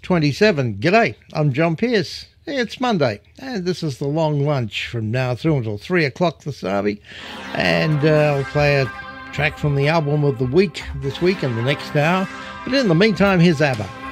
27. G'day, I'm John Pearce. It's Monday, and this is the long lunch from now through until 3 o'clock this Arby. And I'll play a track from the album of the week this week and the next hour. But in the meantime, here's ABBA.